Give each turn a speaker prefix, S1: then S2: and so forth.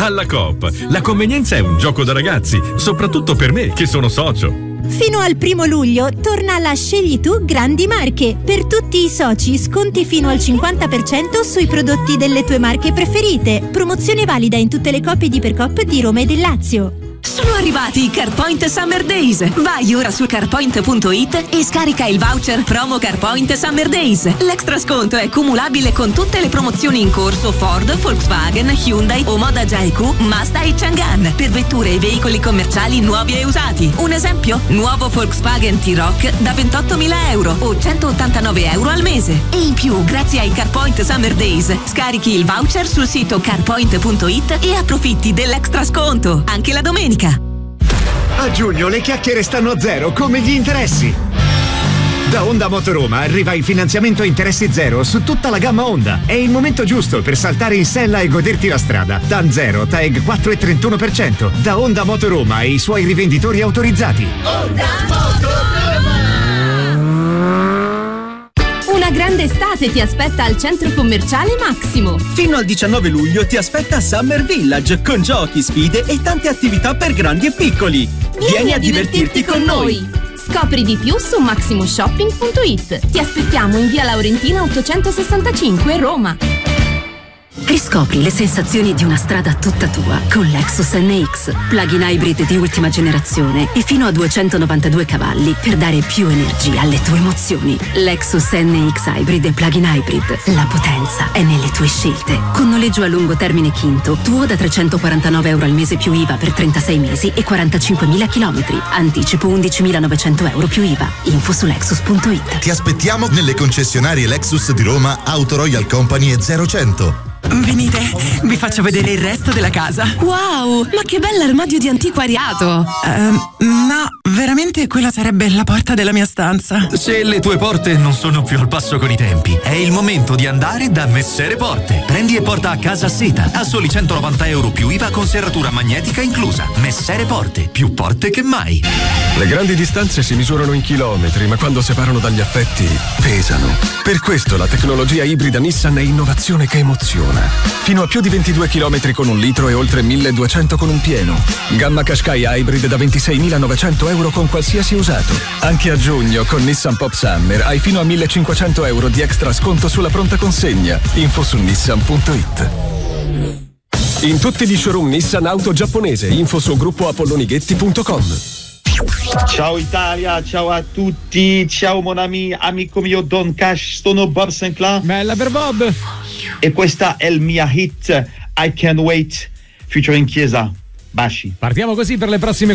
S1: Alla Coop, la convenienza è un gioco da ragazzi, soprattutto per me che sono socio.
S2: Fino al 1 luglio torna la Scegli Tu Grandi Marche. Per tutti i soci sconti fino al 50% sui prodotti delle tue marche preferite. Promozione valida in tutte le Coop ed Ipercoop di Roma e del Lazio.
S3: Sono arrivati i CarPoint Summer Days. Vai ora su carpoint.it e scarica il voucher promo CarPoint Summer Days. L'extra sconto è cumulabile con tutte le promozioni in corso Ford, Volkswagen, Hyundai, Omoda Jaiku, Mazda e Chang'an per vetture e veicoli commerciali nuovi e usati. Un esempio? Nuovo Volkswagen T-Roc da 28.000 euro o 189 euro al mese. E in più, grazie ai CarPoint Summer Days, scarichi il voucher sul sito carpoint.it e approfitti dell'extra sconto anche la domenica.
S4: A giugno le chiacchiere stanno a zero, come gli interessi. Da Honda Motoroma arriva il finanziamento a interessi zero su tutta la gamma Honda. È il momento giusto per saltare in sella e goderti la strada. TAN 0, TAEG 4,31%. Da Honda Motoroma e i suoi rivenditori autorizzati.
S5: Honda Motoroma!
S6: Una grande estate ti aspetta al centro commerciale Maximo.
S7: Fino al 19 luglio ti aspetta Summer Village con giochi, sfide e tante attività per grandi e piccoli. Vieni a divertirti con noi.
S6: Scopri di più su maximoshopping.it. Ti aspettiamo in via Laurentina 865 Roma.
S8: Riscopri le sensazioni di una strada tutta tua con Lexus NX, plug-in hybrid di ultima generazione e fino a 292 cavalli per dare più energia alle tue emozioni. Lexus NX Hybrid e plug-in hybrid. La potenza è nelle tue scelte. Con noleggio a lungo termine Quinto, tuo da 349 euro al mese più IVA per 36 mesi e 45.000 chilometri. Anticipo 11.900 euro più IVA. Info su Lexus.it.
S9: Ti aspettiamo nelle concessionarie Lexus di Roma, Auto Royal Company e 0100.
S3: Venite, vi faccio vedere il resto della casa.
S6: Wow, ma che bell'armadio di antiquariato.
S3: No, veramente quella sarebbe la porta della mia stanza.
S1: Se le tue porte non sono più al passo con i tempi, è il momento di andare da Messere Porte. Prendi e porta a casa a seta, a soli 190 euro più IVA con serratura magnetica inclusa. Messere Porte, più porte che mai.
S10: Le grandi distanze si misurano in chilometri, ma quando separano dagli affetti, pesano. Per questo la tecnologia ibrida Nissan è innovazione che emoziona. Fino a più di 22 km con 1 litro e oltre 1200 con un pieno. Gamma Qashqai Hybrid da 26.900 euro con qualsiasi usato. Anche a giugno con Nissan Pop Summer hai fino a 1.500 euro di extra sconto sulla pronta consegna. Info su nissan.it. In tutti gli showroom Nissan auto giapponese. Info su gruppoapollonighetti.com.
S11: Ciao Italia, ciao a tutti, ciao mon ami, amico mio Don Cash, sono Bob Sinclair.
S12: Bella per Bob.
S11: E questa è il mia hit I Can't Wait featuring Chiesa. Baci.
S12: Partiamo così per le prossime